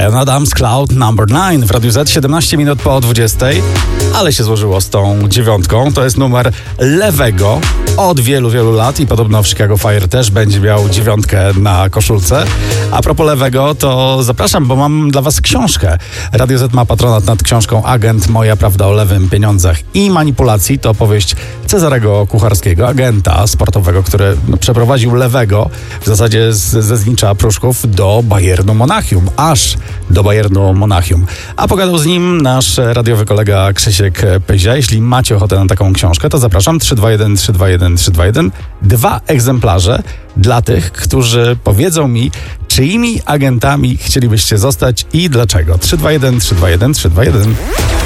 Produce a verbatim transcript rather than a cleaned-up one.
Bryan Adams, Cloud number nine w Radiu Z, siedemnaście minut po dwudziestej. Ale się złożyło z tą dziewiątką. To jest numer Lewego od wielu, wielu lat i podobno w Chicago Fire też będzie miał dziewiątkę na koszulce. A propos Lewego, to zapraszam, bo mam dla was książkę. Radio Z ma patronat nad książką Agent. Moja prawda o lewym, pieniądzach i manipulacji. To opowieść Cezarego Kucharskiego, agenta sportowego, który no, przeprowadził Lewego w zasadzie z, ze Znicza Pruszków do Bayernu Monachium. Aż do Bayernu Monachium. A pogadał z nim nasz radiowy kolega Krzysiek Pyzia. Jeśli macie ochotę na taką książkę, to zapraszam. trzy dwa jeden trzy dwa jeden trzy dwa jeden. Dwa egzemplarze dla tych, którzy powiedzą mi, czyimi agentami chcielibyście zostać i dlaczego. trzy dwa jeden trzy dwa jeden trzy dwa jeden.